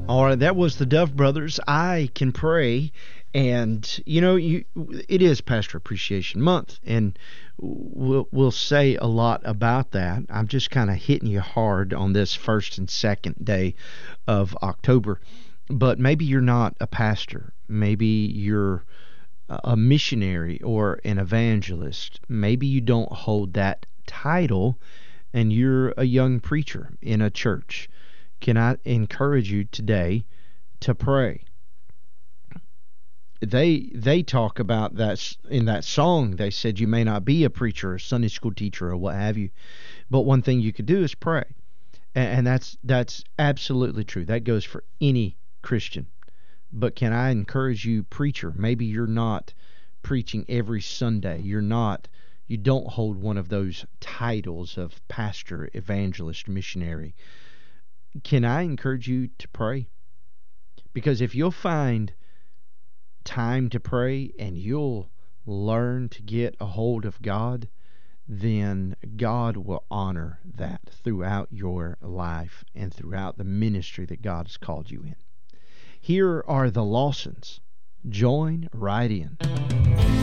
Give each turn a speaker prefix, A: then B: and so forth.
A: All right, that was the Dove Brothers. I Can Pray. And, it is Pastor Appreciation Month, and we'll say a lot about that. I'm just kind of hitting you hard on this first and second day of October. But maybe you're not a pastor. Maybe you're a missionary or an evangelist. Maybe you don't hold that title and you're a young preacher in a church. Can I encourage you today to pray? They talk about that in that song. They said you may not be a preacher or a Sunday school teacher or what have you, but one thing you could do is pray, and that's absolutely true. That goes for any Christian. But can I encourage you, preacher? Maybe you're not preaching every Sunday. You don't hold one of those titles of pastor, evangelist, missionary. Can I encourage you to pray? Because if you'll find time to pray and you'll learn to get a hold of God, then God will honor that throughout your life and throughout the ministry that God has called you in. Here are the Lawsons. Join right in.